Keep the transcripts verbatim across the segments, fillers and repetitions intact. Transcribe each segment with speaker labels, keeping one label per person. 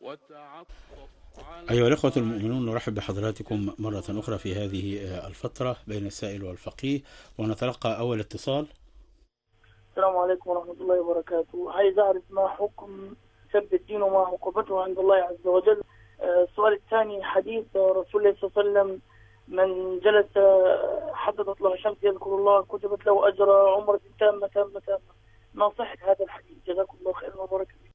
Speaker 1: أيها الأخوة المؤمنون، نرحب بحضراتكم مرة أخرى في هذه الفترة بين السائل والفقيه، ونتلقى أول اتصال.
Speaker 2: السلام عليكم ورحمة الله وبركاته. عايز أعرف ما حكم سب الدين وما عقوبته عند الله عز وجل. السؤال الثاني، حديث رسول الله صلى الله عليه وسلم: من جلس حتى تطلع الشمس يذكر الله كتبت له أجر عمرة تامة تامة تامة. ما صحة هذا الحديث؟ جزاكم الله خيرا وبارك فيكم.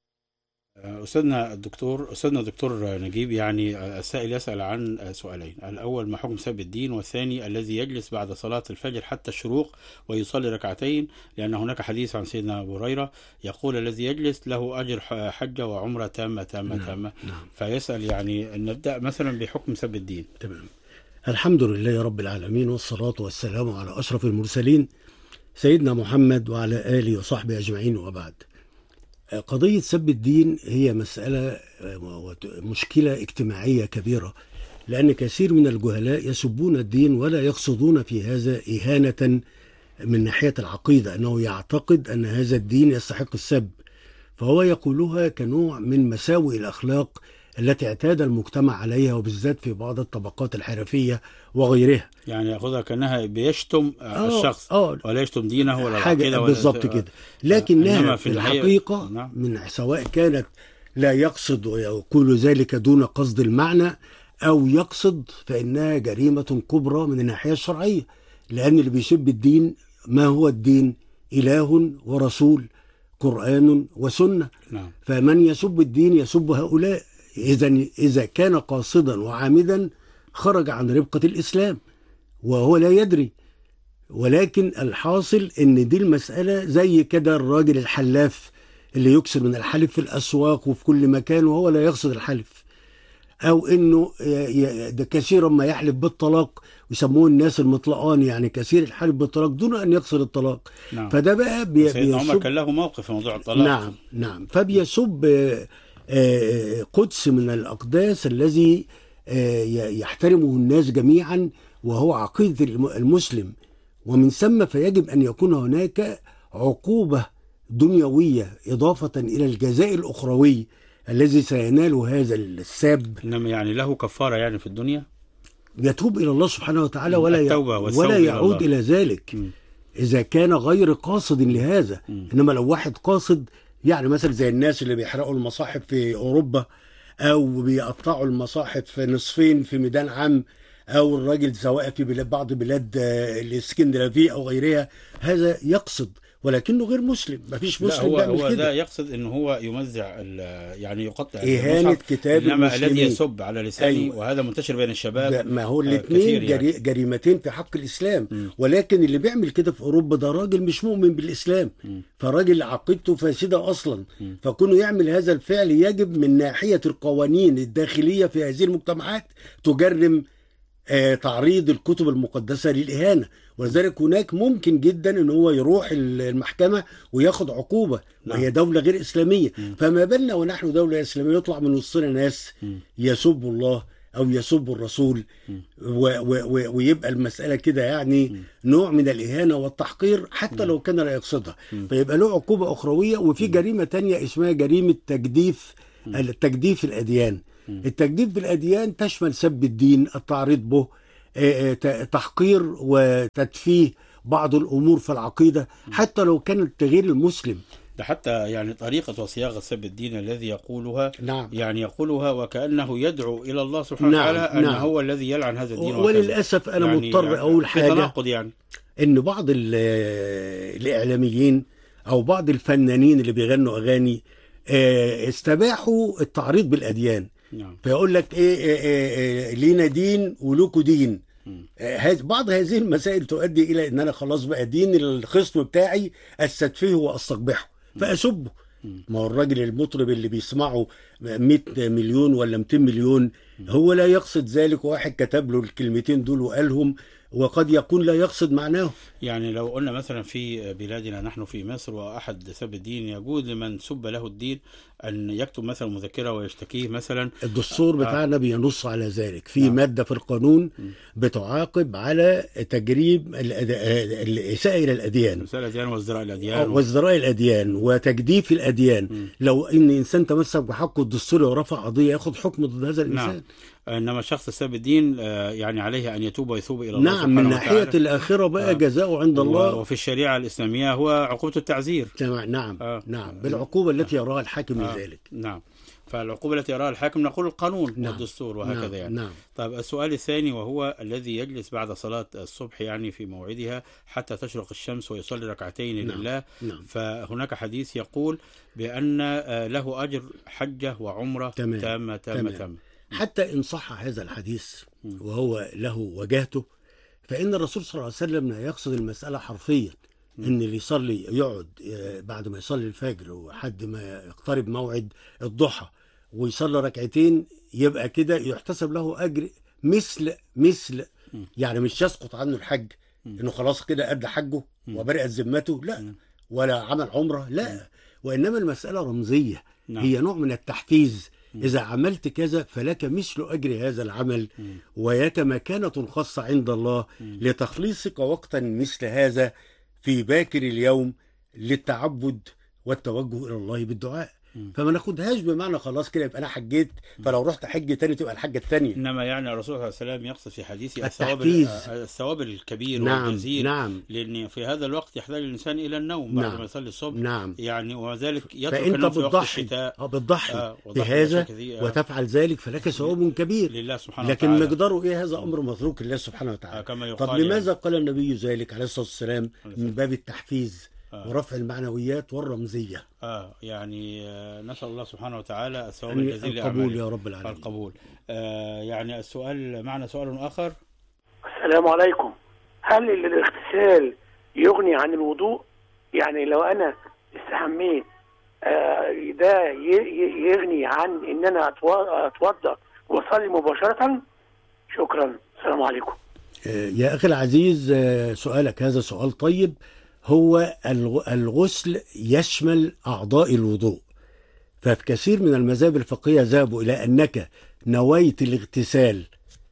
Speaker 1: أستاذنا الدكتور أستاذنا الدكتور نجيب، يعني السائل يسأل عن سؤالين: الأول ما حكم سب الدين، والثاني الذي يجلس بعد صلاة الفجر حتى الشروق ويصلي ركعتين، لأن هناك حديث عن سيدنا أبو هريرة يقول الذي يجلس له أجر حجة وعمرة تامة تامة
Speaker 3: نعم.
Speaker 1: تامة.
Speaker 3: نعم.
Speaker 1: فيسأل يعني نبدأ مثلا بحكم سب الدين.
Speaker 3: تمام. الحمد لله رب العالمين، والصلاة والسلام على أشرف المرسلين سيدنا محمد وعلى آله وصحبه أجمعين، وبعد. قضية سب الدين هي مسألة مشكلة اجتماعية كبيرة، لأن كثير من الجهلاء يسبون الدين ولا يقصدون في هذا إهانة من ناحية العقيدة، أنه يعتقد أن هذا الدين يستحق السب، فهو يقولها كنوع من مساوئ الأخلاق التي اعتاد المجتمع عليها، وبالذات في بعض الطبقات الحرفية وغيرها.
Speaker 1: يعني ياخذها كأنها بيشتم
Speaker 3: آه
Speaker 1: الشخص
Speaker 3: آه
Speaker 1: ولا يشتم دينه ولا
Speaker 3: حاجة
Speaker 1: العقيدة ولا
Speaker 3: بالضبط كده، لكنها في, في الحقيقة
Speaker 1: نعم.
Speaker 3: من سواء كانت لا يقصد ويقول ذلك دون قصد المعنى أو يقصد، فإنها جريمة كبرى من الناحية الشرعية، لأن اللي بيسب الدين، ما هو الدين؟ إله ورسول، قرآن وسنة.
Speaker 1: نعم.
Speaker 3: فمن يسب الدين يسب هؤلاء. إذا إذا كان قاصدا وعامدا خرج عن ربقة الإسلام وهو لا يدري. ولكن الحاصل ان دي المسألة زي كده الراجل الحلاف اللي يكسر من الحلف في الأسواق وفي كل مكان وهو لا يقصد الحلف، او انه ده كثيرا ما يحلف بالطلاق، ويسموه الناس المطلقان، يعني كثير الحلف بالطلاق دون ان يقصد الطلاق.
Speaker 1: نعم.
Speaker 3: فده بقى بي
Speaker 1: سيدنا عمر كان له موقف في موضوع الطلاق.
Speaker 3: نعم نعم فبيسب قدس من الأقداس الذي يحترمه الناس جميعا، وهو عقيدة المسلم. ومن ثم فيجب أن يكون هناك عقوبة دنيوية إضافة إلى الجزاء الأخروي الذي سينال هذا الساب.
Speaker 1: إنما يعني له كفارة يعني في الدنيا،
Speaker 3: يتوب إلى الله سبحانه وتعالى ولا ولا يعود إلى, إلى ذلك م. إذا كان غير قاصد لهذا. م. إنما لو واحد قاصد، يعني مثلا زي الناس اللي بيحرقوا المصاحف في أوروبا، أو بيقطعوا المصاحف نصفين في ميدان عام، أو الراجل سواء في بلاد بعض بلاد الإسكندنافية أو غيرها، هذا يقصد ولكنه غير مسلم. ما فيش مسلم
Speaker 1: هو
Speaker 3: بيعمل
Speaker 1: هو
Speaker 3: كده.
Speaker 1: ده يقصد إنه هو يمزع يعني يقطع
Speaker 3: إهانة كتاب
Speaker 1: إنما
Speaker 3: المسلمين.
Speaker 1: الذي يسب على لسانه. أيوة. وهذا منتشر بين الشباب.
Speaker 3: ما هو الاثنين يعني. جريمتين في حق الإسلام. م. ولكن اللي بيعمل كده في أوروبا ده راجل مش مؤمن بالإسلام، م. فراجل عقيدته فاسدة أصلا. م. فكونه يعمل هذا الفعل يجب من ناحية القوانين الداخلية في هذه المجتمعات تجرم آه تعريض الكتب المقدسة للإهانة. ولذلك هناك ممكن جدا ان هو يروح المحكمة وياخد عقوبة. نعم. وهي دولة غير إسلامية. م. فما بالنا ونحن دولة إسلامية يطلع من وسطنا ناس يسبوا الله أو يسبوا الرسول، و و و ويبقى المسألة كده يعني م. نوع من الإهانة والتحقير حتى م. لو كان لا يقصدها. م. فيبقى له عقوبة أخروية. وفي م. جريمة تانية اسمها جريمة تجديف م. التجديف الأديان. م. التجديف بالأديان تشمل سب الدين، التعريض به، تحقير وتدفيه بعض الأمور في العقيدة حتى لو كانت غير المسلم.
Speaker 1: ده حتى يعني طريقة وصياغة سب الدين الذي يقولها.
Speaker 3: نعم.
Speaker 1: يعني يقولها وكأنه يدعو إلى الله سبحانه
Speaker 3: نعم.
Speaker 1: وتعالى أن
Speaker 3: نعم.
Speaker 1: هو الذي يلعن هذا الدين.
Speaker 3: وللأسف أنا يعني مضطر يعني أقول حاجة،
Speaker 1: تناقض يعني
Speaker 3: إن بعض الإعلاميين أو بعض الفنانين اللي بيغنوا أغاني استباحوا التعريض بالأديان. نعم. فيقول لك إيه, إيه, إيه لينا دين ولوكوا دين. هذ بعض هذه المسائل تؤدي إلى أن أنا خلاص بقى دين الخصم بتاعي أستدفيه وأستقبحه فأسبه. ما هو الراجل المطرب اللي بيسمعه مئة مليون ولا مئتين مليون هو لا يقصد ذلك، واحد كتب له الكلمتين دول وقالهم وقد يكون لا يقصد معناه.
Speaker 1: يعني لو قلنا مثلا في بلادنا نحن في مصر وأحد سب الدين، يجوز لمن سب له الدين أن يكتب مثلا مذكرة ويشتكيه مثلا؟
Speaker 3: الدستور
Speaker 1: آه.
Speaker 3: بتاعنا بينص على ذلك، في
Speaker 1: نعم.
Speaker 3: مادة في القانون بتعاقب على تجريب الإساءة إلى الأديان
Speaker 1: رسالة الأديان وازدراء الأديان و...
Speaker 3: وازدراء الأديان وتجديف الأديان.
Speaker 1: م.
Speaker 3: لو إن إنسان تمسك بحقه الدستوري ورفع قضية ياخد حكم ضد هذا الإنسان.
Speaker 1: نعم. إنما شخص ساب الدين يعني عليه أن يتوب ويثوب إلى الله
Speaker 3: نعم،
Speaker 1: سبحانه
Speaker 3: من
Speaker 1: وتعالى.
Speaker 3: ناحية الآخرة بقى
Speaker 1: آه.
Speaker 3: جزاؤه عند الله.
Speaker 1: وفي الشريعة الإسلامية هو عقوبة التعزير.
Speaker 3: نعم.
Speaker 1: آه.
Speaker 3: نعم، بالعقوبة التي يراها الحاكم
Speaker 1: آه.
Speaker 3: لذلك.
Speaker 1: نعم. فالعقوبة التي يراها الحاكم نقول القانون
Speaker 3: نعم.
Speaker 1: والدستور وهكذا.
Speaker 3: نعم.
Speaker 1: يعني
Speaker 3: نعم.
Speaker 1: طيب السؤال الثاني، وهو الذي يجلس بعد صلاة الصبح يعني في موعدها حتى تشرق الشمس ويصلي ركعتين
Speaker 3: نعم.
Speaker 1: لله.
Speaker 3: نعم.
Speaker 1: فهناك حديث يقول بأن له أجر حجة وعمرة
Speaker 3: تمام.
Speaker 1: تامة تامة تامة.
Speaker 3: حتى إن صح هذا الحديث وهو له وجهته، فإن الرسول صلى الله عليه وسلم لا يقصد المسألة حرفيا ان اللي يصلي يقعد بعد ما يصلي الفجر وحد ما يقترب موعد الضحى ويصلي ركعتين يبقى كده يحتسب له اجر مثل مثل يعني مش يسقط عنه الحج، انه خلاص كده ادى حجه وبرئت ذمته، لا، ولا عمل عمره، لا، وانما المسألة رمزية. هي نوع من التحفيز، إذا عملت كذا فلك مثل أجر هذا العمل، وياك مكانة خاصة عند الله لتخليصك وقتا مثل هذا في باكر اليوم للتعبد والتوجه إلى الله بالدعاء. فما ناخدهاش بمعنى خلاص كده يبقى انا حجيت فلو رحت حج تاني تبقى الحجه الثانيه.
Speaker 1: انما يعني الرسول صلى الله عليه وسلم يقصد في حديثه الثواب الثواب الكبير
Speaker 3: نعم
Speaker 1: والجزيل.
Speaker 3: نعم.
Speaker 1: لان في هذا الوقت يحتاج الانسان الى النوم بعد
Speaker 3: نعم
Speaker 1: ما يصلي الصبح.
Speaker 3: نعم.
Speaker 1: يعني وذلك يترك
Speaker 3: فانت
Speaker 1: النوم في وقت
Speaker 3: بتضحي
Speaker 1: الشتاء.
Speaker 3: اه بتضحي
Speaker 1: آه
Speaker 3: بهذا آه وتفعل ذلك فلك ثواب كبير
Speaker 1: لله سبحانه
Speaker 3: لكن
Speaker 1: وتعالى.
Speaker 3: مقداره ايه هذا امر متروك لله سبحانه وتعالى.
Speaker 1: آه كما
Speaker 3: طب لماذا يعني. قال النبي ذلك عليه الصلاه والسلام؟ من باب التحفيز آه. ورفع المعنويات والرمزيه.
Speaker 1: اه يعني آه نسال الله سبحانه وتعالى الثواب
Speaker 3: يعني
Speaker 1: الجزيل
Speaker 3: القبول يا رب العالمين.
Speaker 1: القبول. آه يعني السؤال معنا سؤال اخر.
Speaker 4: السلام عليكم. هل الاغتسال يغني عن الوضوء؟ يعني لو انا استحميت آه ده يغني عن ان انا اتوضا واصلي مباشره؟ شكرا، السلام عليكم.
Speaker 3: آه يا اخي العزيز، آه سؤالك هذا سؤال طيب. هو الغسل يشمل أعضاء الوضوء، ففي كثير من المذاهب الفقهية ذهبوا إلى أنك نويت الاغتسال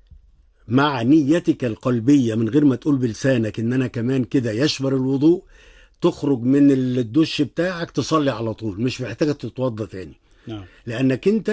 Speaker 3: مع نيتك القلبية من غير ما تقول بلسانك إن أنا كمان كده يشمل الوضوء، تخرج من الدش بتاعك تصلي على طول مش محتاجة تتوضى تاني.
Speaker 1: نعم.
Speaker 3: لأنك أنت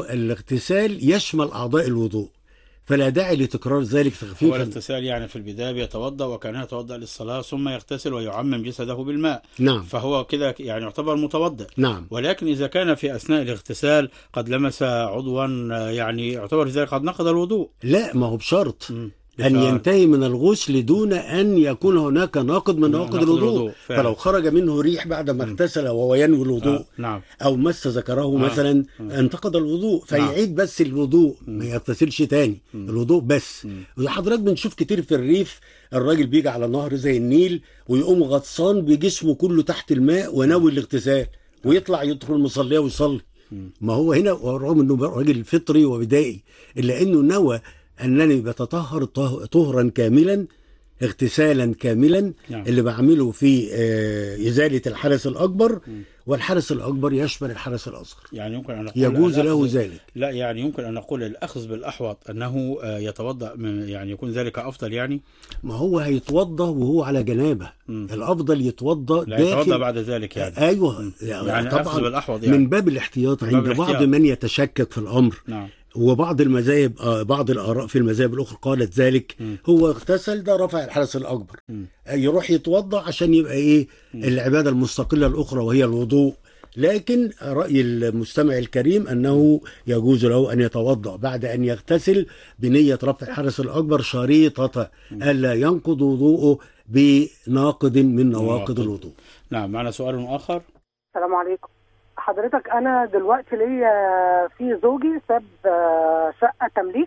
Speaker 3: الاغتسال يشمل أعضاء الوضوء فلا داعي لتكرار ذلك تخفيفا.
Speaker 1: هو الاغتسال يعني في البداية بيتوضأ وكان يتوضأ للصلاة ثم يغتسل ويعمم جسده بالماء.
Speaker 3: نعم.
Speaker 1: فهو كده يعني يعتبر متوضئ.
Speaker 3: نعم.
Speaker 1: ولكن إذا كان في أثناء الاغتسال قد لمس عضوا يعني يعتبر ذلك قد نقض الوضوء.
Speaker 3: لا، ما هو بشرط م. أن ينتهي من الغسل دون أن يكون هناك ناقض من نواقض الوضوء. فلو خرج منه ريح بعد ما اغتسل وهو ينوي الوضوء
Speaker 1: آه. نعم.
Speaker 3: أو مس ذكره آه. مثلا آه. انتقض الوضوء فيعيد نعم. بس الوضوء ما يغتسلش تاني م. الوضوء بس. وحضرتك بنشوف كتير في الريف الراجل بيجي على نهر زي النيل ويقوم غطسان بجسمه كله تحت الماء وناوي الاغتسال ويطلع يدخل المصلية ويصلي. ما هو هنا رغم انه راجل فطري وبدائي الا انه نوى أنني بتطهر طهرا كاملا اغتسالا كاملا. نعم. اللي بعمله في إزالة الحدث الأكبر م. والحدث الأكبر يشمل الحدث الأصغر.
Speaker 1: يعني يمكن أن نقول
Speaker 3: يجوز له ذلك.
Speaker 1: لا يعني يمكن أن نقول الأخذ بالأحوط أنه يتوضأ من يعني يكون ذلك أفضل. يعني
Speaker 3: ما هو هيتوضأ وهو على جنابه م. الأفضل يتوضأ
Speaker 1: لا يتوضأ بعد ذلك يعني.
Speaker 3: أيوه
Speaker 1: م. يعني طبعا بالأحوط
Speaker 3: يعني. من باب الاحتياط عند باب بعض من يتشكك في الأمر.
Speaker 1: نعم.
Speaker 3: وبعض المذاهب بعض الآراء في المذاهب الأخرى قالت ذلك. م. هو اغتسل ده رفع الحدث الأكبر م. يروح يتوضأ عشان يبقى إيه م. العبادة المستقلة الأخرى وهي الوضوء. لكن رأي المستمع الكريم أنه يجوز له أن يتوضأ بعد أن يغتسل بنية رفع الحدث الأكبر شريطة ألا ينقض وضوءه بناقض من نواقض الوضوء.
Speaker 1: نعم. معنا سؤال آخر.
Speaker 5: السلام عليكم. حضرتك انا دلوقتي ليا في زوجي ساب شقه تمليك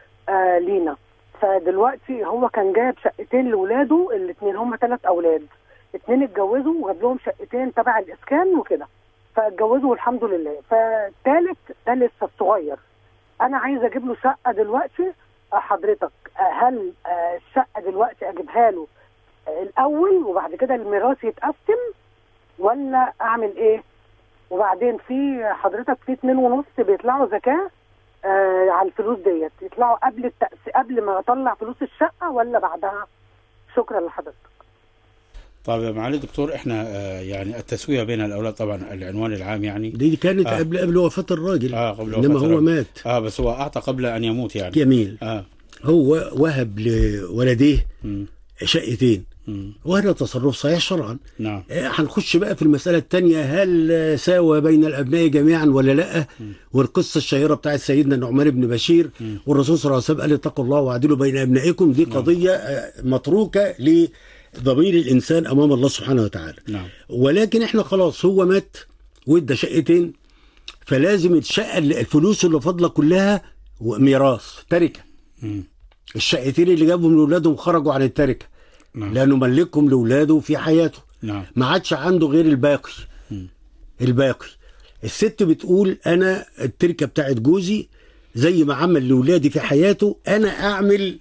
Speaker 5: لينا، فدلوقتي هو كان جايب شقتين لاولاده الاثنين، هم ثلاث اولاد، اثنين اتجوزوا وجاب لهم شقتين تبع الاسكان وكده فاتجوزوا والحمد لله. فالثالث ده لسه الصغير، انا عايزه اجيب له شقه دلوقتي حضرتك هل الشقه دلوقتي اجيبها له الاول وبعد كده الميراث يتقسم ولا اعمل ايه؟ وبعدين في حضرتك في اتنين ونص بيطلعوا زكاه آه على الفلوس ديت، يطلعوا قبل التأس... قبل ما اطلع فلوس الشقه ولا بعدها؟ شكرا لحضرتك.
Speaker 1: طيب يا معالي الدكتور، احنا آه يعني التسويه بين الاولاد طبعا العنوان العام يعني
Speaker 3: دي كانت
Speaker 1: آه.
Speaker 3: قبل قبل وفاه الراجل.
Speaker 1: اه قبل وفاه
Speaker 3: انما هو
Speaker 1: الراجل.
Speaker 3: مات.
Speaker 1: اه بس هو اعطى قبل ان يموت يعني.
Speaker 3: جميل.
Speaker 1: اه
Speaker 3: هو وهب لولديه
Speaker 1: م.
Speaker 3: شقتين
Speaker 1: م.
Speaker 3: وهذا تصرف صحيح شرعا.
Speaker 1: نعم.
Speaker 3: هنخش بقى في المسألة الثانية، هل ساوى بين الأبناء جميعا ولا لا؟ م. والقصة الشهيرة بتاعت سيدنا النعمان بن بشير م. والرسول صلى الله عليه وسلم قال اتقوا الله واعدلوا بين أبنائكم. دي قضية نعم. متروكة لضمير الإنسان أمام الله سبحانه وتعالى.
Speaker 1: نعم.
Speaker 3: ولكن احنا خلاص هو مات وادى شقتين، فلازم الشقة الفلوس اللي فاضلة كلها ميراث تركة. م. الشقتين اللي جابهم لأولادهم خرجوا عن التركة. نعم. لأنه ملكهم لأولاده في حياته.
Speaker 1: نعم.
Speaker 3: ما عادش عنده غير الباقي. م. الباقي الست بتقول أنا التركة بتاعت جوزي زي ما عمل لأولادي في حياته أنا أعمل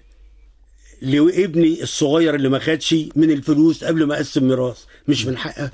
Speaker 3: لابني الصغير اللي ما خدش من الفلوس قبل ما أقسم ميراث. مش م. من حقها،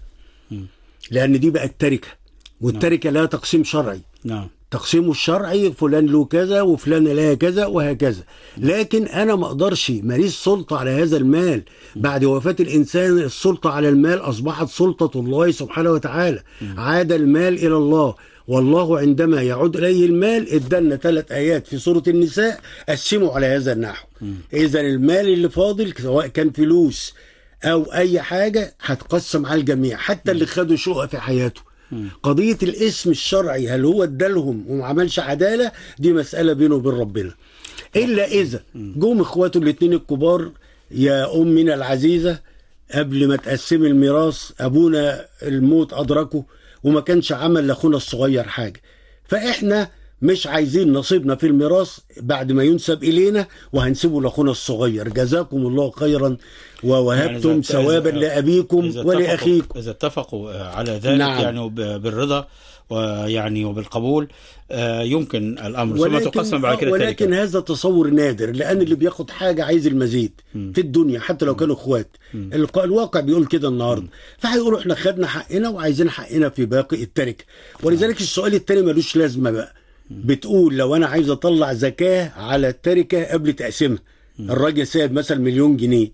Speaker 3: لأن دي بقت تركة، والتركة نعم. لها تقسيم شرعي. نعم. تقسيمه الشرعي فلان له كذا وفلان لها كذا وهكذا. لكن انا ما اقدرش ماليش سلطه على هذا المال. بعد وفاه الانسان السلطه على المال اصبحت سلطه الله سبحانه وتعالى. عاد المال الى الله، والله عندما يعود اليه المال ادالنا ثلاث ايات في سوره النساء قسموا على هذا النحو. اذا المال اللي فاضل سواء كان فلوس او اي حاجه هتقسم على الجميع، حتى اللي خدوا شقه في حياته. قضية الاسم الشرعي هل هو ادالهم وما عملش عدالة، دي مسألة بينه وبين ربنا. إلا إذا جم إخواته الاثنين الكبار، يا أمنا العزيزة قبل ما تقسم الميراث أبونا الموت أدركه وما كانش عمل لأخونا الصغير حاجة، فإحنا مش عايزين نصيبنا في الميراث بعد ما ينسب إلينا وهنسيبه لأخونا الصغير. جزاكم الله خيرا ووهبتم يعني ثوابا لأبيكم إذا ولأخيكم.
Speaker 1: إذا اتفقوا على ذلك نعم. يعني بالرضا ويعني وبالقبول يمكن الأمر ثم تقسم بعد كده.
Speaker 3: ولكن التاركة. هذا تصور نادر، لأن اللي بياخد حاجة عايز المزيد م. في الدنيا حتى لو كانوا اخوات. الواقع بيقول كده النهارده، فهيقولوا احنا خدنا حقنا وعايزين حقنا في باقي التركة. ولذلك السؤال الثاني ملوش لازمة بقى. بتقول لو انا عايز اطلع زكاة على التركة قبل تقسيمها، الراجل سايب مثلا مليون جنيه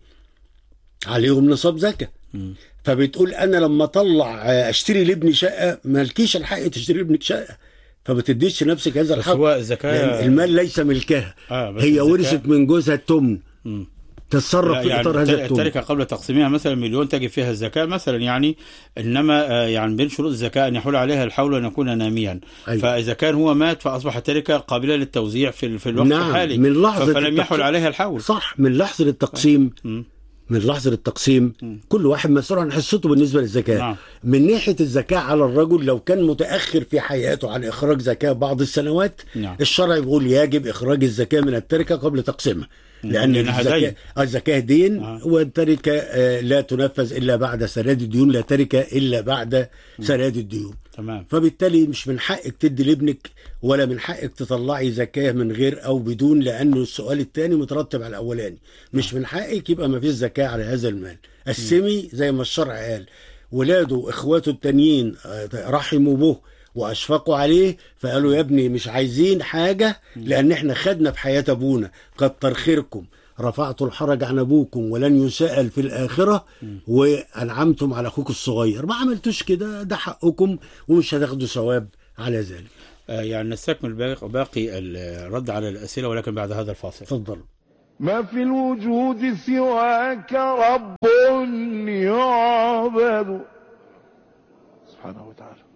Speaker 3: عليهم نصاب زكاة، فبتقول انا لما اطلع اشتري لابني شقة مالكيش الحق تشتري لابنك شقة، فما تديش لنفسك هذا الحق.
Speaker 1: هو الزكاة
Speaker 3: المال ليس ملكها. آه هي ورثت من جوزها التمن، تتصرف في
Speaker 1: يعني
Speaker 3: اطار هذا التمن.
Speaker 1: التركه قبل تقسيمها مثلا مليون تجب فيها الزكاه مثلا يعني، انما يعني بين شروط الزكاه ان يحول عليها الحول وان يكون ناميا. أيوة. فاذا كان هو مات فاصبح التركه قابله للتوزيع في في الوقت نعم. الحالي
Speaker 3: من لحظه
Speaker 1: فلم يحول عليها الحول.
Speaker 3: صح، من لحظه التقسيم م. من لحظه التقسيم م. كل واحد مسؤول عن حصته بالنسبه للزكاه. نعم. من ناحيه الزكاه على الرجل لو كان متاخر في حياته عن اخراج زكاه بعض السنوات، نعم. الشرع بيقول يجب اخراج الزكاه من التركه قبل تقسيمها، لأن الزكاة, الزكاة دين آه. والتركة آه لا تنفذ إلا بعد سداد الديون، لا تركة إلا بعد سداد الديون. تمام. فبالتالي مش من حقك تدي لابنك ولا من حقك تطلعي زكاة من غير أو بدون، لأنه السؤال الثاني مترتب على الأولاني. مش من حقك يبقى ما فيش زكاة على هذا المال. قسمي زي ما الشرع قال. ولاده إخواته التانيين رحموا به واشفقوا عليه فقالوا يا ابني مش عايزين حاجة لان احنا خدنا في حياة ابونا، كتر خيركم، رفعتوا الحرج عن ابوكم ولن يسأل في الاخرة وانعمتم على اخوك الصغير. ما عملتوش كده، ده حقكم ومش هتاخدوا ثواب على ذلك.
Speaker 1: آه يعني نستكمل باقي الرد على الاسئلة ولكن بعد هذا الفاصل.
Speaker 3: تفضل.
Speaker 6: ما في الوجود سواك رب يعبد سبحانه وتعالى.